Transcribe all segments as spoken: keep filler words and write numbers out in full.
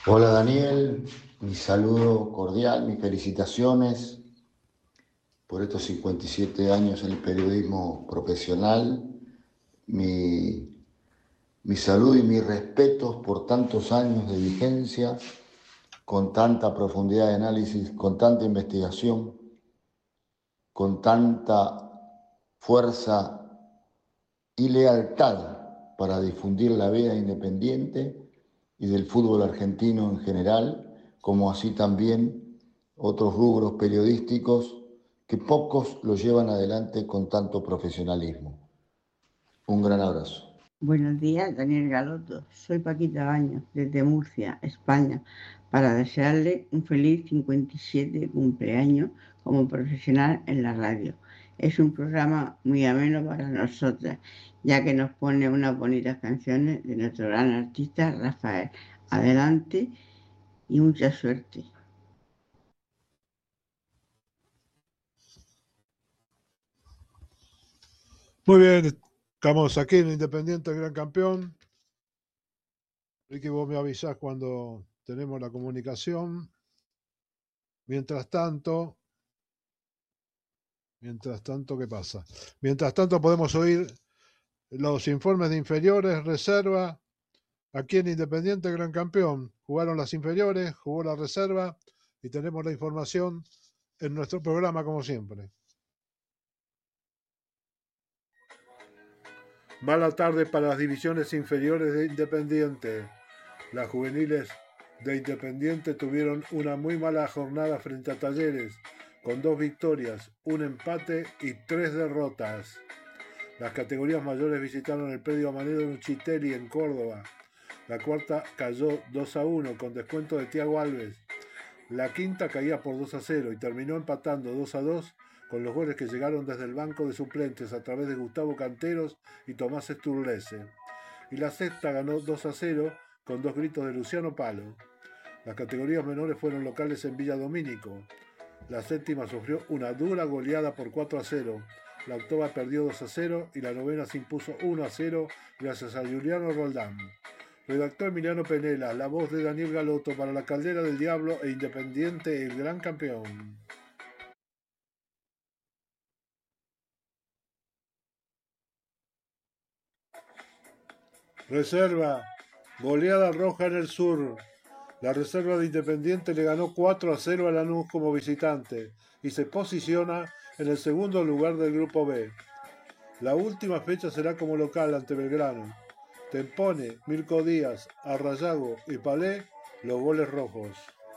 Hola Daniel, mi saludo cordial, mis felicitaciones por estos cincuenta y siete años en el periodismo profesional, mi, mi saludo y mis respetos por tantos años de vigencia, con tanta profundidad de análisis, con tanta investigación, con tanta fuerza y lealtad para difundir la vida independiente y del fútbol argentino en general, como así también otros rubros periodísticos que pocos lo llevan adelante con tanto profesionalismo. Un gran abrazo. Buenos días, Daniel Galoto. Soy Paquita Baños, desde Murcia, España, para desearle un feliz cincuenta y siete cumpleaños como profesional en la radio. Es un programa muy ameno para nosotras, ya que nos pone unas bonitas canciones de nuestro gran artista Rafael. Adelante y mucha suerte. Muy bien, estamos aquí en Independiente Gran Campeón. Ricky, vos me avisás cuando tenemos la comunicación. Mientras tanto, mientras tanto, ¿qué pasa? Mientras tanto podemos oír los informes de inferiores, reserva, aquí en Independiente Gran Campeón. Jugaron las inferiores, jugó la reserva y tenemos la información en nuestro programa como siempre. Mala tarde para las divisiones inferiores de Independiente. Las juveniles de Independiente tuvieron una muy mala jornada frente a Talleres, con dos victorias, un empate y tres derrotas. Las categorías mayores visitaron el predio Amaneo Nuchitelli en Córdoba. La cuarta cayó dos a uno con descuento de Thiago Alves. La quinta caía por dos a cero y terminó empatando dos a dos con los goles que llegaron desde el banco de suplentes a través de Gustavo Canteros y Tomás Sturlese. Y la sexta ganó dos a cero con dos gritos de Luciano Palo. Las categorías menores fueron locales en Villa Domínico. La séptima sufrió una dura goleada por cuatro a cero. La octava perdió dos a cero y la novena se impuso uno a cero gracias a Juliano Roldán. Redactó Emiliano Penela, la voz de Daniel Galoto para La Caldera del Diablo e Independiente, el gran campeón. Reserva, goleada roja en el sur. La reserva de Independiente le ganó cuatro a cero a Lanús como visitante y se posiciona en el segundo lugar del grupo B. La última fecha será como local ante Belgrano. Tempone, Mirko Díaz, Arrayago y Palé los goles rojos.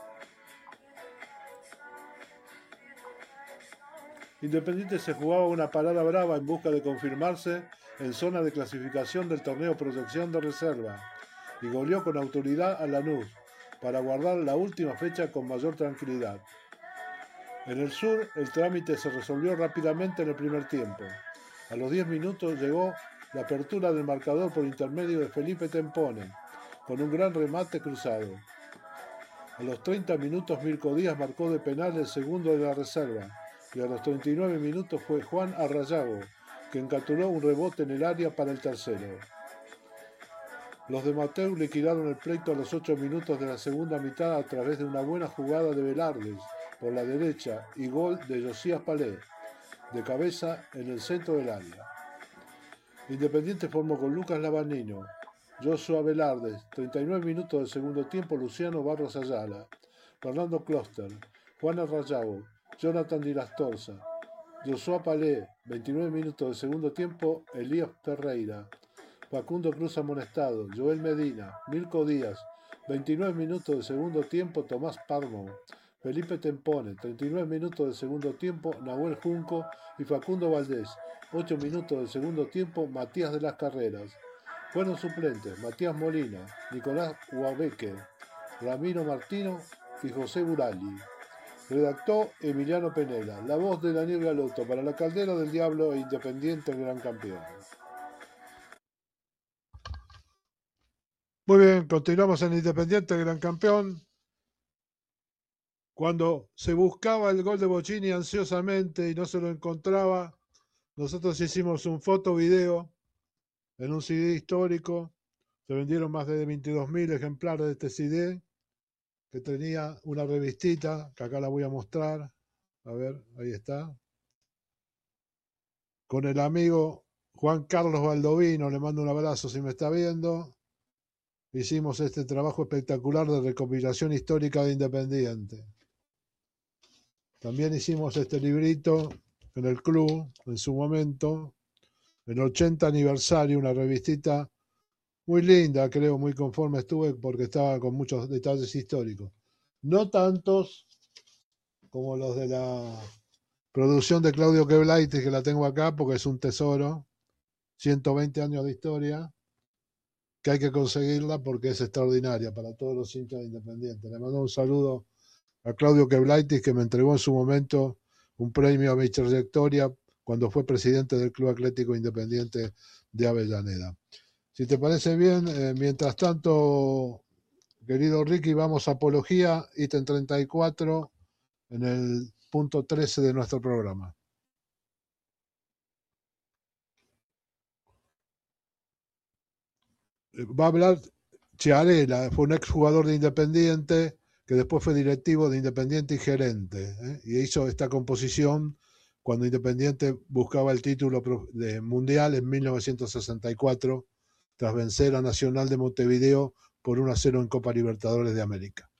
Independiente se jugaba una parada brava en busca de confirmarse en zona de clasificación del torneo Protección de Reserva y goleó con autoridad a Lanús para guardar la última fecha con mayor tranquilidad. En el sur, el trámite se resolvió rápidamente en el primer tiempo. A los diez minutos llegó la apertura del marcador por intermedio de Felipe Tempone, con un gran remate cruzado. A los treinta minutos Mirko Díaz marcó de penal el segundo de la reserva, y a los treinta y nueve minutos fue Juan Arrayago, que encatuló un rebote en el área para el tercero. Los de Mateu liquidaron el pleito a los ocho minutos de la segunda mitad a través de una buena jugada de Velardes por la derecha y gol de Josías Palé, de cabeza en el centro del área. Independiente formó con Lucas Lavanino, Joshua Velardes, treinta y nueve minutos del segundo tiempo, Luciano Barros Ayala, Fernando Kloster, Juan Arrayago, Jonathan Di Lastorza, Joshua Palé, veintinueve minutos del segundo tiempo, Elías Ferreira, Facundo Cruz Amonestado, Joel Medina, Mirko Díaz, veintinueve minutos del segundo tiempo, Tomás Parmo, Felipe Tempone, treinta y nueve minutos del segundo tiempo, Nahuel Junco y Facundo Valdés, ocho minutos del segundo tiempo, Matías de las Carreras. Fueron suplentes Matías Molina, Nicolás Huabeque, Ramiro Martino y José Burali. Redactó Emiliano Penela, la voz de Daniel Galoto para La Caldera del Diablo e Independiente, el gran campeón. Muy bien, continuamos en Independiente, el gran campeón. Cuando se buscaba el gol de Bocini ansiosamente y no se lo encontraba, nosotros hicimos un foto-video en un C D histórico. Se vendieron más de veintidós mil ejemplares de este C D. que tenía una revistita, que acá la voy a mostrar. A ver, ahí está. Con el amigo Juan Carlos Baldovino, le mando un abrazo si me está viendo. Hicimos este trabajo espectacular de recopilación histórica de Independiente. También hicimos este librito en el club, en su momento, el ochenta aniversario, una revistita muy linda, creo, muy conforme estuve, porque estaba con muchos detalles históricos. No tantos como los de la producción de Claudio Queblaitis, que la tengo acá, porque es un tesoro, ciento veinte años de historia, que hay que conseguirla porque es extraordinaria para todos los hinchas de Independiente. Le mando un saludo a Claudio Queblaitis, que me entregó en su momento un premio a mi trayectoria cuando fue presidente del Club Atlético Independiente de Avellaneda. Si te parece bien, eh, mientras tanto, querido Ricky, vamos a Apología, ítem treinta y cuatro, en el punto trece de nuestro programa. Va a hablar Chiarella, fue un exjugador de Independiente, que después fue directivo de Independiente y gerente, ¿eh? Y hizo esta composición cuando Independiente buscaba el título de mundial en mil novecientos sesenta y cuatro, tras vencer a Nacional de Montevideo por uno a cero en Copa Libertadores de América.